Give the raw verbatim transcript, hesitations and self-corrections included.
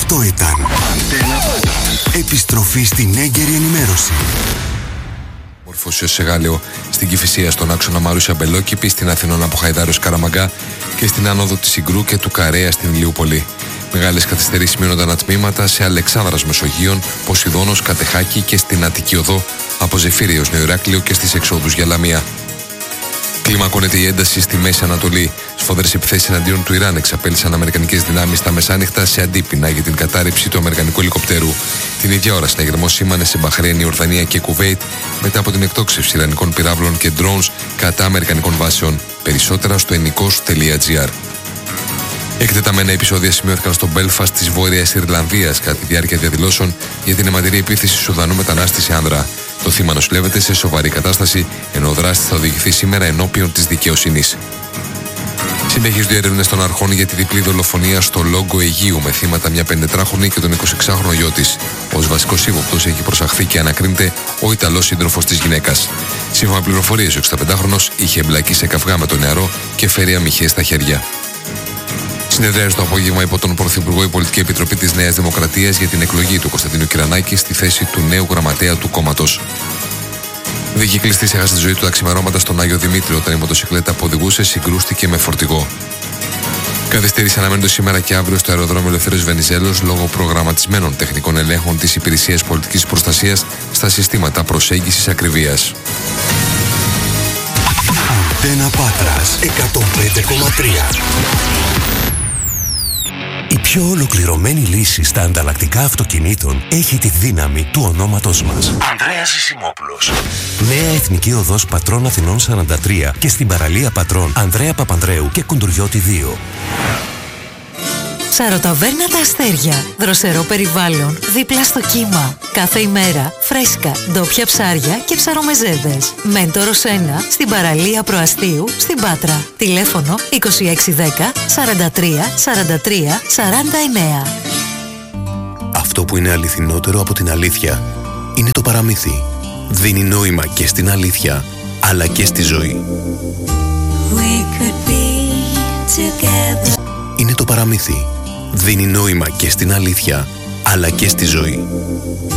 Αυτό ήταν. Επιστροφή στην έγκαιρη ενημέρωση. Μορφώσεως σε Γάλλιο, στην Κηφισία, στον άξονα Μαρούσια Μπελόκηπη, στην Αθηνών από Χαϊδάριος Καραμαγκά και στην άνοδο της Συγκρού και του Καρέα στην Ηλιούπολη. Μεγάλες καθυστερήσεις μειώνονταν ατμήματα σε Αλεξάνδρας Μεσογείων, Ποσειδώνος, Κατεχάκη και στην Αττική Οδό, από Ζεφύρι ως Νεοηράκλειο και στις εξόδους για Λαμία. Κλιμακώνεται η ένταση στη Μέση Ανατολή. Σφοδρές επιθέσεις εναντίον του Ιράν εξαπέλυσαν αμερικανικές δυνάμεις τα μεσάνυχτα σε αντίπεινα για την κατάρριψη του αμερικανικού ελικοπτέρου. Την ίδια ώρα, συναγερμός σήμανε σε Μπαχρέιν, Ιορδανία και Κουβέιτ μετά από την εκτόξευση ιρανικών πυράβλων και drones κατά αμερικανικών βάσεων. Περισσότερα στο ενικός τελεία τζι άρ. Εκτεταμένα επεισόδια σημειώθηκαν στο Μπέλφαστ της Βόρειας Ιρλανδίας κατά τη διάρκεια διαδηλώσεων για την αιματηρή επίθεση Σουδανού μετανάστη σε άνδρα. Το θύμα νοσηλεύεται σε σοβαρή κατάσταση, ενώ ο δράστης θα οδηγηθεί σήμερα ενώπιον της δικαιοσύνης. Συνεχίζονται οι έρευνες των αρχών για τη διπλή δολοφονία στο Λόγκο Αιγείου με θύματα μια πεντετράχρονη και τον εικοσιεξάχρονο γιο της. Ως βασικός ύποπτος έχει προσαχθεί και ανακρίνεται ο Ιταλός σύντροφος της γυναίκας. Σύμφωνα με πληροφορίες, ο εξηνταπεντάχρονος είχε εμπλακεί σε καυγά με τον νεαρό και φέρει αμυχές στα χέρια. Συνεδριάζει το απόγευμα υπό τον Πρωθυπουργό η Πολιτική Επιτροπή της Νέας Δημοκρατίας για την εκλογή του Κωνσταντίνου Κυρανάκη στη θέση του νέου γραμματέα του κόμματος. Δίκη κλειστής έχασε τη ζωή του τα ξημερώματα στον Άγιο Δημήτριο όταν η μοτοσυκλέτα που οδηγούσε συγκρούστηκε με φορτηγό. Καθυστέρηση αναμένονται σήμερα και αύριο στο αεροδρόμιο Ελευθέριος Βενιζέλος λόγω προγραμματισμένων τεχνικών ελέγχων της Υπηρεσίας Πολιτικής Προστασίας στα συστήματα προσέγγισης ακριβίας. Αντένα Πάτρας εκατόν πέντε κόμμα τρία. Η πιο ολοκληρωμένη λύση στα ανταλλακτικά αυτοκινήτων έχει τη δύναμη του ονόματος μας. Ανδρέας Ζησιμόπουλος. Νέα Εθνική Οδός Πατρών Αθηνών σαράντα τρία και στην παραλία Πατρών Ανδρέα Παπανδρέου και Κουντουριώτη δύο. Σαρωταβέρνα Τα Αστέρια. Δροσερό περιβάλλον, δίπλα στο κύμα. Κάθε ημέρα φρέσκα, ντόπια ψάρια και ψαρομεζέδες. Μέντορος ένα, στην παραλία Προαστίου, στην Πάτρα. Τηλέφωνο είκοσι έξι δέκα σαράντα τρία σαράντα τρία σαράντα εννέα. Αυτό που είναι αληθινότερο από την αλήθεια είναι το παραμύθι. Δίνει νόημα και στην αλήθεια, αλλά και στη ζωή. We could be together. Είναι το παραμύθι. Δίνει νόημα και στην αλήθεια, αλλά και στη ζωή.